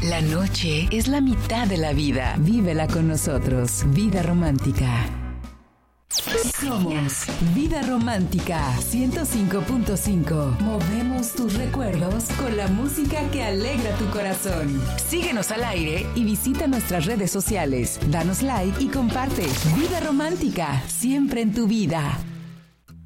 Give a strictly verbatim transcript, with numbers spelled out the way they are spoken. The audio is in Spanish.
La noche es la mitad de la vida. Vívela con nosotros. Vida Romántica. Somos Vida Romántica ciento cinco punto cinco. Movemos tus recuerdos con la música que alegra tu corazón. Síguenos al aire y visita nuestras redes sociales. Danos like y comparte. Vida Romántica, siempre en tu vida.